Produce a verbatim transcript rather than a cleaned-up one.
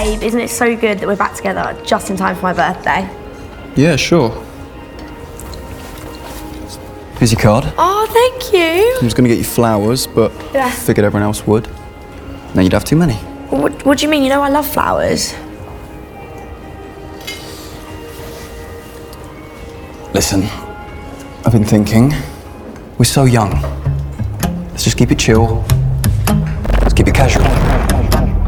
Babe, isn't it so good that we're back together just in time for my birthday? Yeah, sure. Here's your card. Oh, thank you. I was going to get you flowers, but Yeah. figured everyone else would. Now you'd have too many. What, what do you mean? You know I love flowers. Listen, I've been thinking. We're so young. Let's just keep it chill. Let's keep it casual.